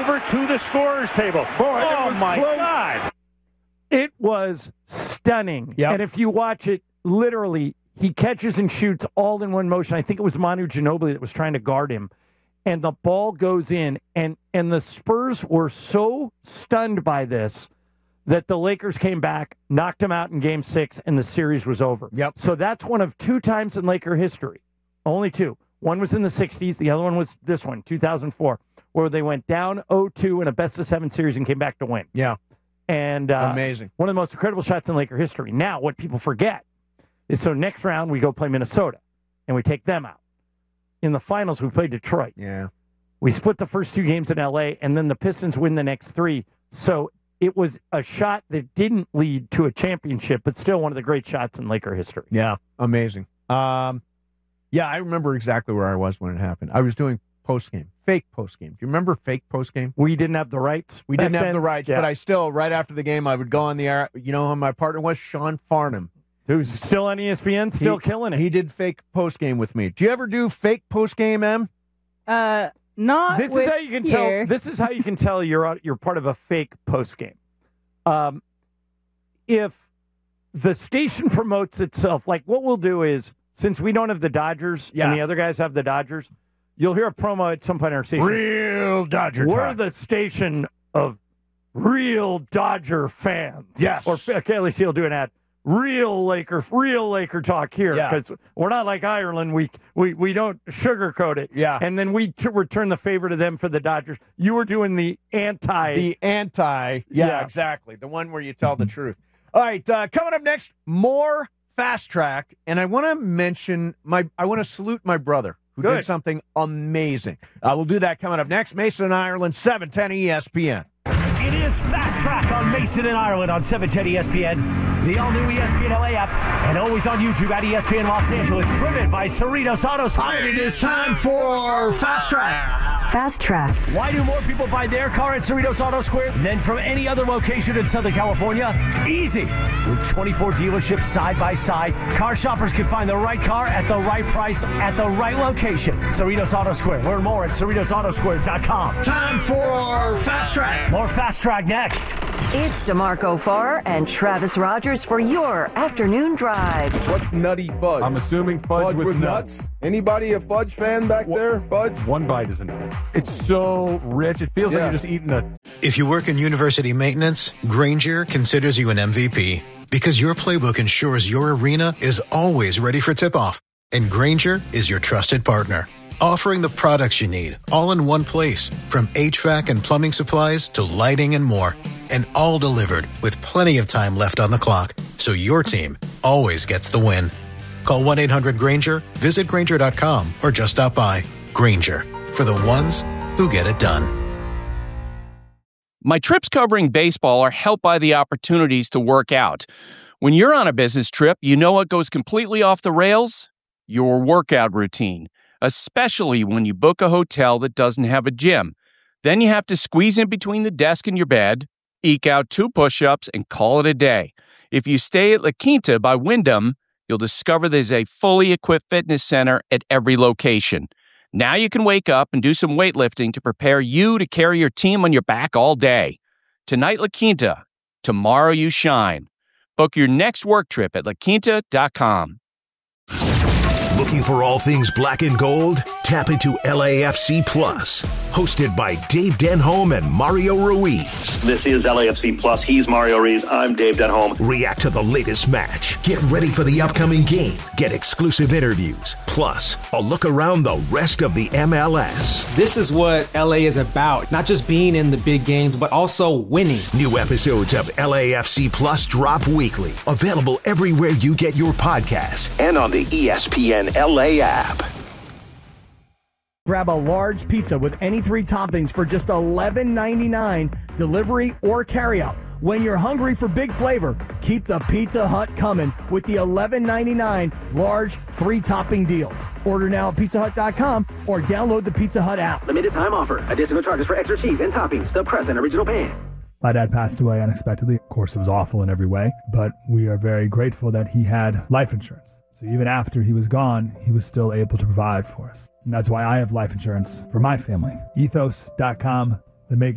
over to the scorer's table. Boy, oh, my God. It was stunning. Yep. And if you watch it, literally, he catches and shoots all in one motion. I think it was Manu Ginobili that was trying to guard him. And the ball goes in, and the Spurs were so stunned by this that the Lakers came back, knocked him out in Game 6, and the series was over. Yep. So that's one of two times in Laker history. Only two. One was in the 60s. The other one was this one, 2004, where they went down 0-2 in a best-of-7 series and came back to win. Yeah. And amazing. One of the most incredible shots in Laker history. Now, what people forget is so next round we go play Minnesota, and we take them out. In the finals, we played Detroit. Yeah. We split the first two games in L.A., and then the Pistons win the next three. So it was a shot that didn't lead to a championship, but still one of the great shots in Laker history. Yeah, amazing. Yeah, I remember exactly where I was when it happened. I was doing post-game, fake post-game. Do you remember fake post-game? We didn't have the rights. We didn't have the rights, but I still, right after the game, I would go on the air. You know who my partner was? Sean Farnham. Who's still on ESPN, still killing it. He did fake post-game with me. Do you ever do fake post-game, Em? Not this is how you can tell. This is how you can tell you're part of a fake post game. If the station promotes itself, like what we'll do is, since we don't have the Dodgers and the other guys have the Dodgers, you'll hear a promo at some point in our station. Real Dodger We're talk. the station of real Dodger fans. Yes. Or okay, at least he'll do an ad. Real Laker talk here, because we're not like Ireland. We don't sugarcoat it. Yeah. And then we return the favor to them for the Dodgers. You were doing the anti. Yeah, exactly. The one where you tell the truth. All right, coming up next, more Fast Track, and I want to mention I want to salute my brother who did something amazing. We'll do that coming up next. Mason and Ireland, 710 ESPN. It is Fast Track on Mason and Ireland on 710 ESPN, the all-new ESPN LA app, and always on YouTube at ESPN Los Angeles, driven by Cerritos Auto Square. It is time for Fast Track. Fast Track. Why do more people buy their car at Cerritos Auto Square than from any other location in Southern California? Easy. With 24 dealerships side by side, car shoppers can find the right car at the right price at the right location. Cerritos Auto Square. Learn more at CerritosAutoSquare.com. Time for Fast Track. More Fast Track next. It's DeMarco Farr and Travis Rogers for your afternoon drive. What's Nutty Fudge? I'm assuming fudge with nuts. Anybody a fudge fan back there? Fudge? One bite is enough. It's so rich. It feels like you're just eating a... If you work in university maintenance, Grainger considers you an MVP because your playbook ensures your arena is always ready for tip-off. And Grainger is your trusted partner, offering the products you need all in one place, from HVAC and plumbing supplies to lighting and more. And all delivered with plenty of time left on the clock, so your team always gets the win. Call 1-800-GRAINGER, visit Grainger.com, or just stop by. Grainger, for the ones who get it done. My trips covering baseball are helped by the opportunities to work out. When you're on a business trip, you know what goes completely off the rails? Your workout routine, especially when you book a hotel that doesn't have a gym. Then you have to squeeze in between the desk and your bed, eke out 2 push-ups, and call it a day. If you stay at La Quinta by Wyndham, you'll discover there's a fully equipped fitness center at every location. Now you can wake up and do some weightlifting to prepare you to carry your team on your back all day. Tonight, La Quinta. Tomorrow, you shine. Book your next work trip at laquinta.com. Looking for all things black and gold? Tap into LAFC Plus, hosted by Dave Denholm and Mario Ruiz. This is LAFC Plus. He's Mario Ruiz. I'm Dave Denholm. React to the latest match. Get ready for the upcoming game. Get exclusive interviews. Plus, a look around the rest of the MLS. This is what LA is about. Not just being in the big games, but also winning. New episodes of LAFC Plus drop weekly. Available everywhere you get your podcasts and on the ESPN LA app. Grab a large pizza with any 3 toppings for just $11.99, delivery or carryout. When you're hungry for big flavor, keep the Pizza Hut coming with the $11.99 large 3-topping deal. Order now at pizzahut.com or download the Pizza Hut app. Limited time offer. Additional charges for extra cheese and toppings, stuffed crust, and original pan. My dad passed away unexpectedly. Of course, it was awful in every way, but we are very grateful that he had life insurance. So even after he was gone, he was still able to provide for us. And that's why I have life insurance for my family. Ethos.com. They make